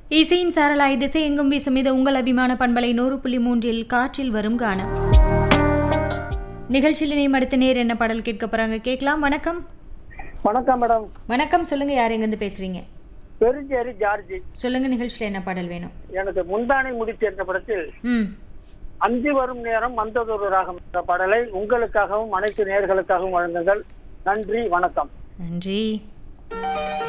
இசையின் சாரலாய் திசை எங்கும் வீசும் இது உங்கள் அபிமான பண்பலை 100.3 காற்றில் வரும் கானம். நிகழ்ச்சியில் இணையும் அடுத்த நேர் என்ன பாடல் கேட்க போறாங்க கேட்கலாம். வணக்கம். வணக்கம் மேடம். வணக்கம், சொல்லுங்க, யார் எங்கிருந்து பேசுறீங்க? பெருஞ்சேரி ஜார்ஜி. சொல்லுங்க, நிகழ்ச்சியில என்ன பாடல் வேணும்? எனக்கு முந்தானை முடித்து என்ற படத்தில் அஞ்சு வரும் நேரம் வந்ததொரு ராகம் என்ற பாடலை உங்களுக்காகவும் அனைத்து நேயர்களுக்காகவும் வழங்குங்கள். நன்றி, வணக்கம். நன்றி.